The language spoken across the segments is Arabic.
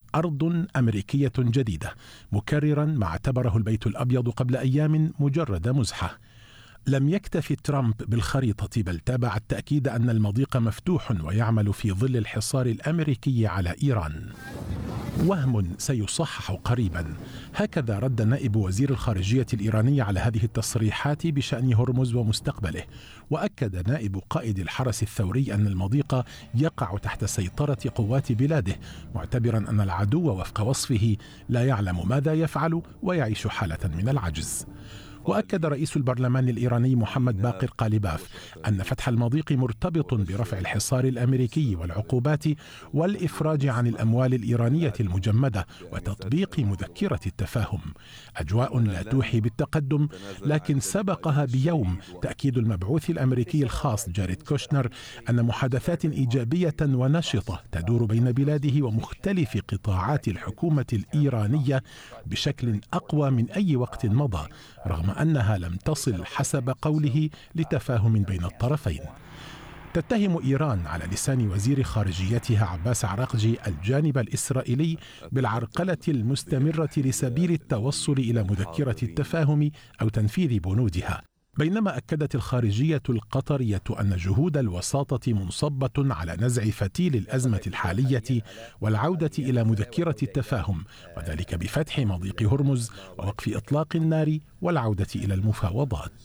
أرض أمريكية جديدة، مكررا ما اعتبره البيت الأبيض قبل أيام مجرد مزحة. لم يكتف ترامب بالخريطة، بل تابع التأكيد أن المضيق مفتوح ويعمل في ظل الحصار الأمريكي على إيران. وهم سيصحح قريبا، هكذا رد نائب وزير الخارجية الإيراني على هذه التصريحات بشأن هرمز ومستقبله. وأكد نائب قائد الحرس الثوري أن المضيق يقع تحت سيطرة قوات بلاده، معتبرا أن العدو وفق وصفه لا يعلم ماذا يفعل ويعيش حالة من العجز. وأكد رئيس البرلمان الإيراني محمد باقر قالباف أن فتح المضيق مرتبط برفع الحصار الأمريكي والعقوبات والإفراج عن الأموال الإيرانية المجمدة وتطبيق مذكرة التفاهم. أجواء لا توحي بالتقدم، لكن سبقها بيوم تأكيد المبعوث الأمريكي الخاص جاريد كوشنر أن محادثات إيجابية ونشطة تدور بين بلاده ومختلف قطاعات الحكومة الإيرانية بشكل أقوى من أي وقت مضى، رغم أنها لم تصل حسب قوله لتفاهم بين الطرفين. تتهم إيران على لسان وزير خارجيتها عباس عراقجي الجانب الإسرائيلي بالعرقلة المستمرة لسبيل التوصل إلى مذكرة التفاهم أو تنفيذ بنودها، بينما أكدت الخارجية القطرية أن جهود الوساطة منصبة على نزع فتيل الأزمة الحالية والعودة إلى مذكرة التفاهم، وذلك بفتح مضيق هرمز ووقف إطلاق النار والعودة إلى المفاوضات.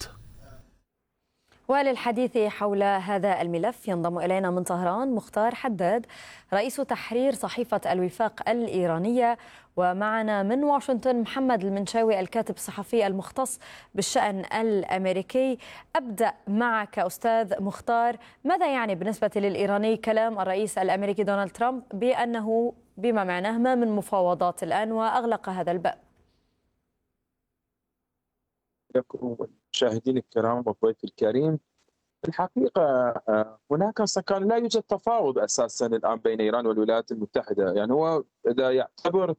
وللحديث حول هذا الملف ينضم إلينا من طهران مختار حداد، رئيس تحرير صحيفة الوفاق الإيرانية، ومعنا من واشنطن محمد المنشاوي الكاتب الصحفي المختص بالشأن الأمريكي. أبدأ معك أستاذ مختار، ماذا يعني بالنسبة للإيراني كلام الرئيس الأمريكي دونالد ترامب بأنه بما معناه ما من مفاوضات الآن وأغلق هذا الباب؟ لكم مشاهدين الكرام والضيف الكريم، الحقيقة هناك كان لا يوجد تفاوض أساسا الآن بين إيران والولايات المتحدة. يعني هو إذا يعتبر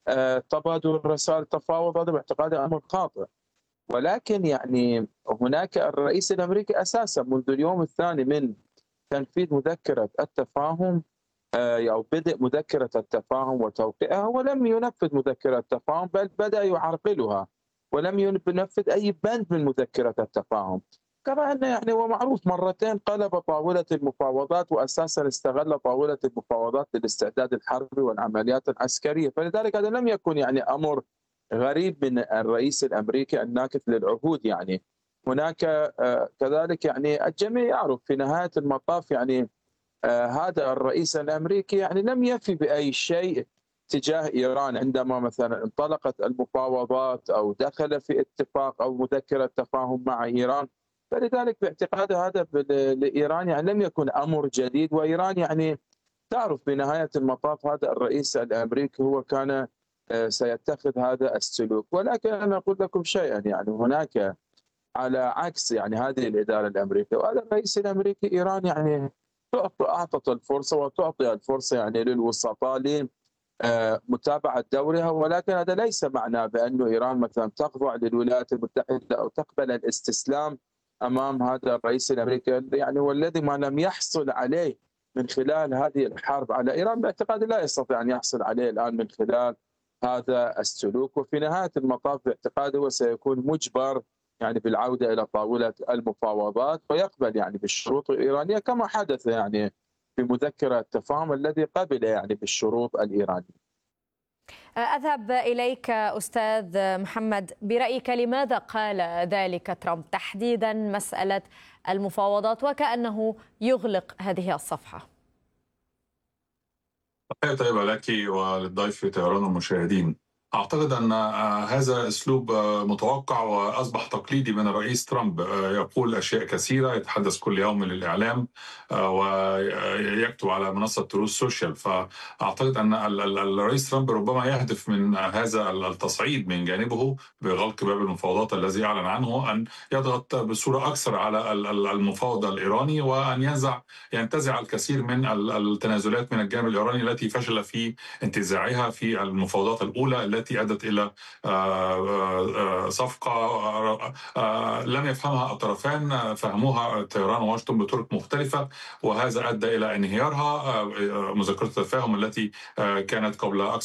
تبادل رسائل التفاوض هذا باعتقادي أمر خاطئ، ولكن يعني هناك الرئيس الأمريكي أساسا منذ اليوم الثاني من تنفيذ مذكرة التفاهم أو بدء مذكرة التفاهم وتوقيعها ولم ينفذ مذكرة التفاهم، بل بدأ يعرقلها ولم ينفذ أي بند من مذكرة التفاهم. كما أن يعني هو معروف مرتين قلب طاولة المفاوضات، وأساسا استغل طاولة المفاوضات للاستعداد الحربي والعمليات العسكرية، فلذلك هذا لم يكن يعني أمر غريب من الرئيس الأمريكي الناكث للعهود. يعني هناك كذلك يعني الجميع يعرف في نهاية المطاف يعني هذا الرئيس الأمريكي يعني لم يفي بأي شيء تجاه إيران عندما مثلا انطلقت المفاوضات أو دخل في اتفاق أو مذكرة تفاهم مع إيران، فلذلك باعتقاد هذا لإيران يعني لم يكن أمر جديد. وإيران يعني تعرف بنهاية المطاف هذا الرئيس الأمريكي هو كان سيتخذ هذا السلوك. ولكن أنا أقول لكم شيئا، يعني هناك على عكس يعني هذه الإدارة الأمريكية وهذا الرئيس الأمريكي، إيران يعني أعطت الفرصة وتعطي الفرصة يعني للوسطاء متابعة دورها، ولكن هذا ليس معناه بأن إيران مثلا تخضع للولايات المتحدة أو تقبل الاستسلام أمام هذا الرئيس الأمريكي يعني والذي ما لم يحصل عليه من خلال هذه الحرب على إيران باعتقادي لا يستطيع أن يحصل عليه الآن من خلال هذا السلوك. وفي نهاية المطاف باعتقادي هو سيكون مجبر يعني بالعودة إلى طاولة المفاوضات ويقبل يعني بالشروط الإيرانية كما حدث يعني في مذكرة التفاهم الذي قبل يعني بالشروط الإيرانية. أذهب إليك أستاذ محمد، برأيك لماذا قال ذلك ترامب تحديدا مسألة المفاوضات وكأنه يغلق هذه الصفحة؟ تحية طيبة لك وللضيف في طيران والمشاهدين. أعتقد أن هذا أسلوب متوقع وأصبح تقليدي من الرئيس ترامب. يقول أشياء كثيرة، يتحدث كل يوم للإعلام ويكتب على منصة تروث سوشيال. فأعتقد أن الرئيس ترامب ربما يهدف من هذا التصعيد من جانبه بغلق باب المفاوضات الذي أعلن عنه أن يضغط بصورة أكثر على المفاوض الإيراني وأن ينتزع الكثير من التنازلات من الجانب الإيراني التي فشل في انتزاعها في المفاوضات الأولى التي أدت إلى صفقة لم يفهمها الطرفان، فهموها طيران واشنطن بطرق مختلفة، وهذا أدى إلى انهيارها. مذكرة التفاهم التي كانت قبل أكثر